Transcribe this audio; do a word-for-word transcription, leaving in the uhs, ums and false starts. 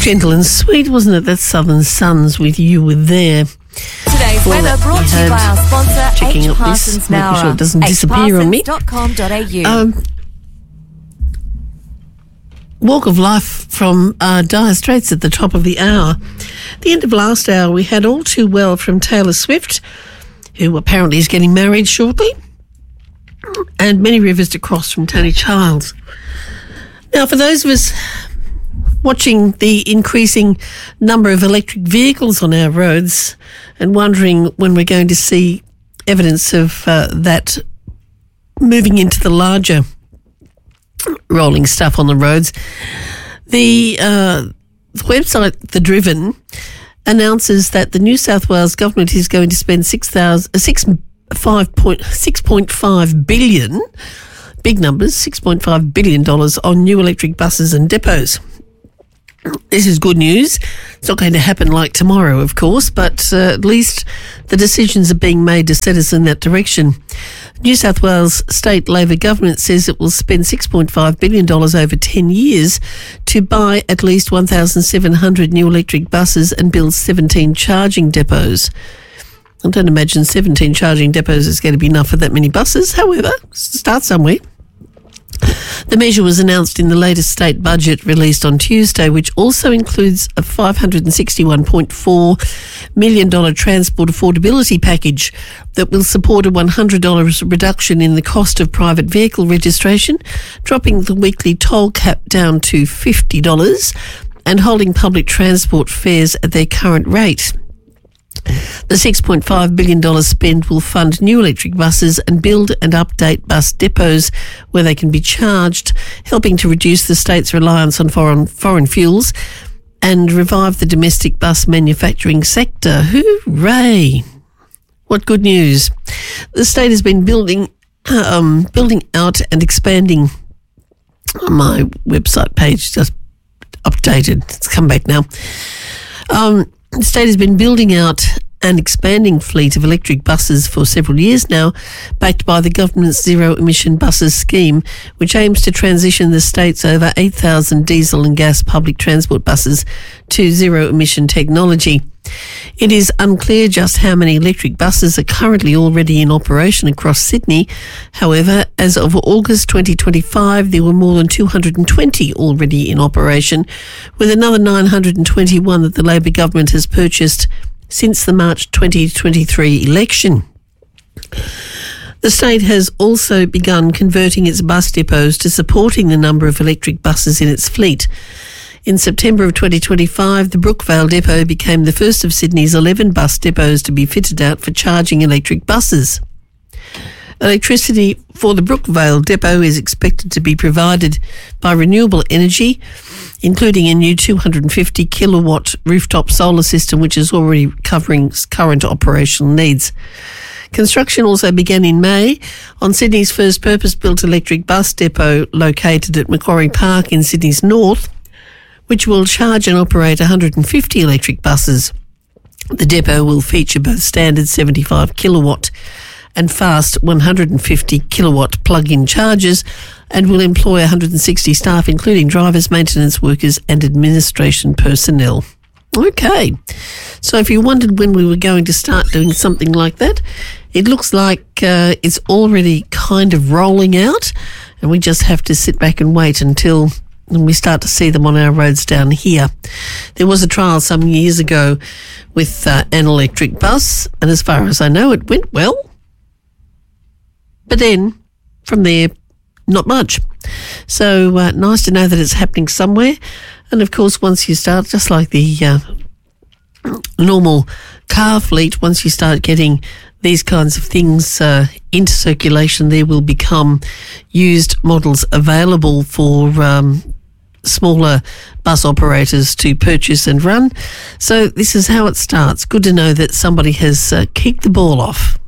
Gentle and sweet, wasn't it? That's Southern Suns with You Were There. Today's Well, weather brought to you by our sponsor, checking H. up Parsons this, making Nowra. sure it doesn't disappear on me. h parsons dot com dot a u. Um, walk of life from uh, Dire Straits at the top of the hour. At the end of last hour, we had All Too Well from Taylor Swift, who apparently is getting married shortly, and Many Rivers to Cross from Tony Childs. Now, for those of us watching the increasing number of electric vehicles on our roads and wondering when we're going to see evidence of uh, that moving into the larger rolling stuff on the roads, the, uh, the website The Driven announces that the New South Wales government is going to spend six thousand six five point six point five billion, big numbers, six point five billion dollars on new electric buses and depots. This is good news. It's not going to happen like tomorrow, of course, but uh, at least the decisions are being made to set us in that direction. New South Wales State Labor Government says it will spend six point five billion dollars over ten years to buy at least one thousand seven hundred new electric buses and build seventeen charging depots. I don't imagine seventeen charging depots is going to be enough for that many buses. However, start somewhere. The measure was announced in the latest state budget released on Tuesday, which also includes a five hundred sixty-one point four million dollars transport affordability package that will support a one hundred dollars reduction in the cost of private vehicle registration, dropping the weekly toll cap down to fifty dollars and holding public transport fares at their current rate. The six point five billion dollars spend will fund new electric buses and build and update bus depots where they can be charged, helping to reduce the state's reliance on foreign foreign fuels and revive the domestic bus manufacturing sector. Hooray! What good news. The state has been building um, building out and expanding. My website page just updated. It's come back now. Um... The state has been building out an expanding fleet of electric buses for several years now, backed by the government's zero-emission buses scheme, which aims to transition the state's over eight thousand diesel and gas public transport buses to zero-emission technology. It is unclear just how many electric buses are currently already in operation across Sydney. However, as of August twenty twenty-five, there were more than two hundred twenty already in operation, with another nine hundred twenty-one that the Labor government has purchased since the March twenty twenty-three election. The state has also begun converting its bus depots to supporting the number of electric buses in its fleet. In September of twenty twenty-five, the Brookvale depot became the first of Sydney's eleven bus depots to be fitted out for charging electric buses. Electricity for the Brookvale depot is expected to be provided by renewable energy, including a new two hundred fifty kilowatt rooftop solar system, which is already covering current operational needs. Construction also began in May on Sydney's first purpose-built electric bus depot located at Macquarie Park in Sydney's north, which will charge and operate one hundred fifty electric buses. The depot will feature both standard seventy-five kilowatt and fast one hundred fifty kilowatt plug-in chargers and will employ one hundred sixty staff, including drivers, maintenance workers and administration personnel. Okay, so if you wondered when we were going to start doing something like that, it looks like uh, it's already kind of rolling out, and we just have to sit back and wait until and we start to see them on our roads down here. There was a trial some years ago with uh, an electric bus, and as far as I know, it went well. But then, from there, not much. So, uh, nice to know that it's happening somewhere. And, of course, once you start, just like the uh, normal car fleet, once you start getting these kinds of things uh, into circulation, there will become used models available for um, smaller bus operators to purchase and run. So this is how it starts. Good to know that somebody has uh, kicked the ball off.